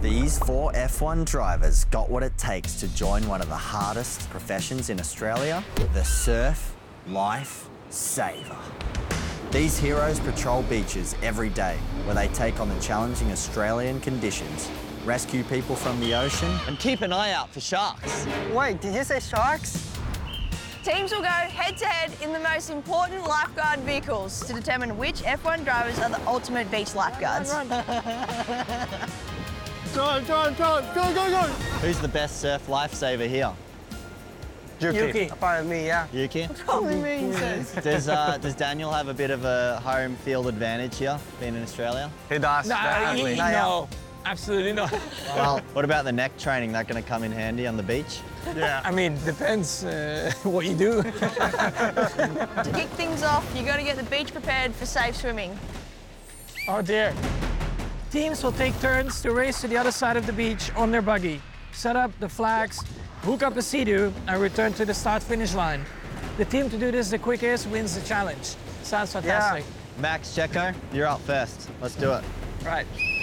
These 4 F1 drivers got what it takes to join one of the hardest professions in Australia, the Surf Life Saver. These heroes patrol beaches every day where they take on the challenging Australian conditions, rescue people from the ocean, and keep an eye out for sharks. Wait, did you say sharks? Teams will go head-to-head in the most important lifeguard vehicles to determine which F1 drivers are the ultimate beach lifeguards. Run. Go. Who's the best surf lifesaver here? Yuki. Apart from me, yeah. Yuki? Probably me, he says. Does Daniel have a bit of a home field advantage here, being in Australia? He does. No, absolutely not. Well, what about the neck training? That going to come in handy on the beach? Yeah. I mean, depends what you do. To kick things off, you got to get the beach prepared for safe swimming. Oh dear. Teams will take turns to race to the other side of the beach on their buggy, set up the flags, hook up the Sea-Doo, and return to the start-finish line. The team to do this the quickest wins the challenge. Sounds fantastic. Yeah. Max, Checo, you're up first. Let's do it. Right.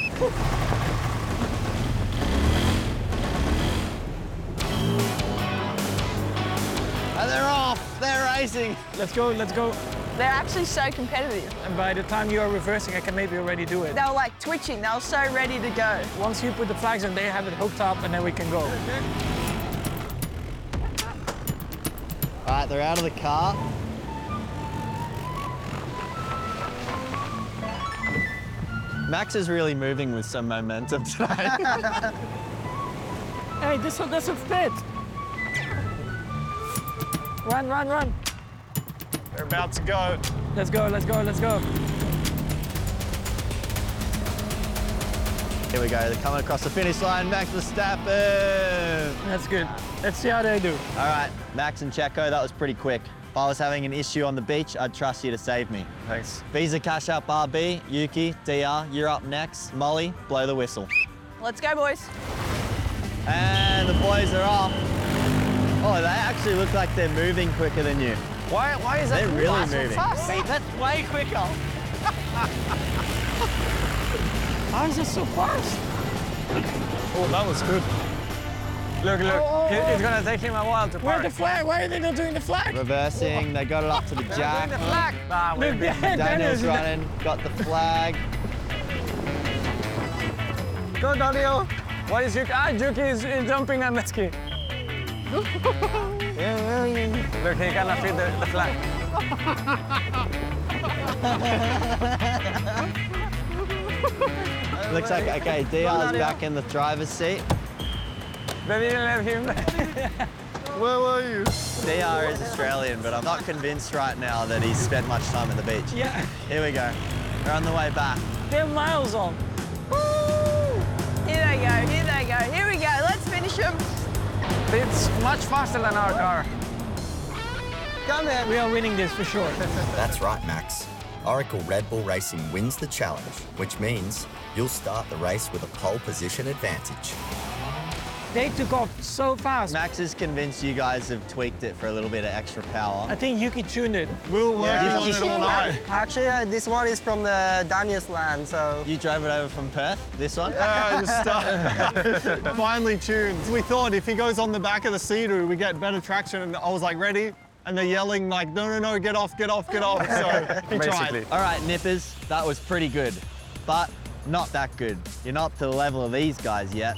And they're off. They're racing. Let's go, let's go. They're actually so competitive. And by the time you are reversing, I can maybe already do it. They were like twitching. They were so ready to go. Once you put the flags in, they have it hooked up, and then we can go. All right, they're out of the car. Max is really moving with some momentum today. Hey, this one doesn't fit. Run. They're about to go. Let's go. Here we go, they're coming across the finish line. Max Verstappen. That's good. Let's see how they do. All right, Max and Checo, that was pretty quick. If I was having an issue on the beach, I'd trust you to save me. Thanks. Visa Cash App RB, Yuki, DR, you're up next. Molly, blow the whistle. Let's go, boys. And the boys are off. Oh, they actually look like they're moving quicker than you. Why is that? They're really so moving. fast? That's way quicker. How is it so fast? Oh, that was good. Look. It's gonna take him a while to Where's park. the flag? Why are they not doing the flag? Reversing, they got it up to the jack. The flag. Nah, Look, Daniel's running, got the flag. Go, Daniel. Why is Yuki? Yuki is jumping on the ski. Look, he cannot fit the flag. Looks like, okay, DR's back in the driver's seat. They didn't let him. Where were you? DR is Australian, but I'm not convinced right now that he's spent much time at the beach. Yeah. Here we go. We're on the way back. They're miles on. Here they go. Here we go. Let's finish them. It's much faster than our car. Come in. We are winning this for sure. That's right, Max. Oracle Red Bull Racing wins the challenge, which means you'll start the race with a pole position advantage. They took off so fast. Max is convinced you guys have tweaked it for a little bit of extra power. I think Yuki tuned it. We'll work on it all night. Actually, this one is from the Daniel's land, so... You drove it over from Perth, this one? Finally tuned. We thought if he goes on the back of the Sea-Doo, we get better traction, and I was like, ready? And they're yelling like, no, get off. So he tried. All right, Nippers, that was pretty good, but not that good. You're not to the level of these guys yet.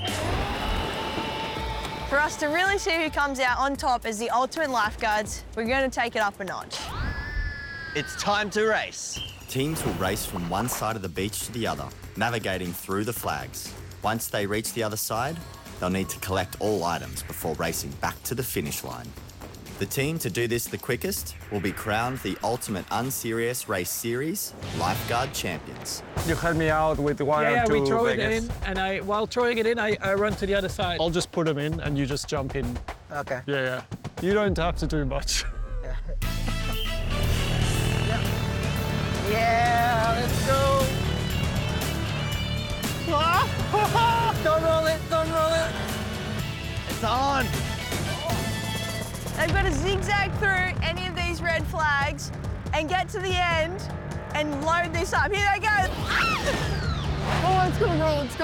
For us to really see who comes out on top as the ultimate lifeguards, we're going to take it up a notch. It's time to race. Teams will race from one side of the beach to the other, navigating through the flags. Once they reach the other side, they'll need to collect all items before racing back to the finish line. The team to do this the quickest will be crowned the Ultimate Unserious Race Series Lifeguard Champions. You help me out with one or two we throw it Vegas. in, and while throwing it in, I run to the other side. I'll just put them in and you just jump in. Okay. Yeah. You don't have to do much. Yeah, let's go. Don't roll it. It's on! They've got to zigzag through any of these red flags and get to the end and load this up. Here they go. Oh, it's gonna roll.